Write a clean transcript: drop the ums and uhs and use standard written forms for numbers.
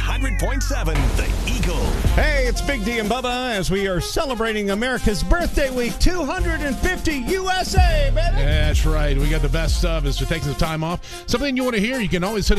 100.7 The Eagle. Hey, it's Big D and Bubba as we are celebrating America's Birthday Week 250 USA, baby. That's right. We got the best of as we're taking the time off. Something you want to hear, you can always hit